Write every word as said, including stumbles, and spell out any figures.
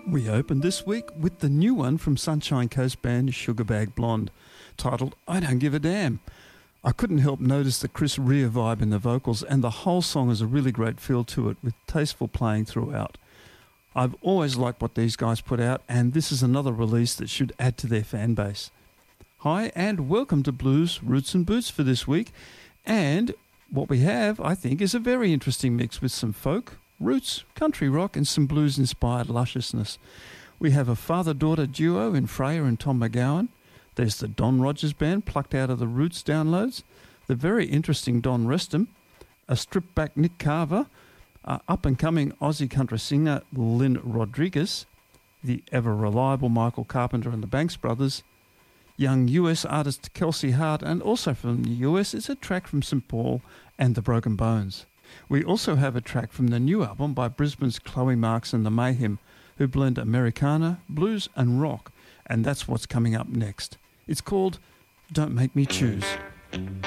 We opened this week with the new one from Sunshine Coast band Sugarbag Blonde, titled I Don't Give a Damn. I couldn't help notice the Chris Rea vibe in the vocals, and the whole song has a really great feel to it with tasteful playing throughout. I've always liked what these guys put out, and this is another release that should add to their fan base. Hi and welcome to Blues, Roots and Boots for this week, and what we have, I think, is a very interesting mix with some folk, roots, country rock and some blues-inspired lusciousness. We have a father-daughter duo in Freya and Tom McGowan. There's the Don Rogers Band plucked out of the Roots downloads, the very interesting Don Reston, a stripped-back Nick Carver, uh, up-and-coming Aussie country singer Lynn Rodriguez, the ever-reliable Michael Carpenter and the Banks Brothers, young U S artist Kelsey Hart, and also from the U S is a track from Saint Paul and the Broken Bones. We also have a track from the new album by Brisbane's Chloe Marks and the Mayhem, who blend Americana, blues and rock, and that's what's coming up next. It's called Don't Make Me Choose.